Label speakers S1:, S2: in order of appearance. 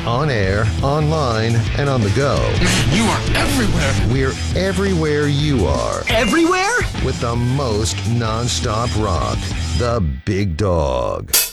S1: On air, online, and on the go.
S2: You are everywhere.
S1: We're everywhere you are.
S2: Everywhere?
S1: With the most non-stop rock. The Big Dog.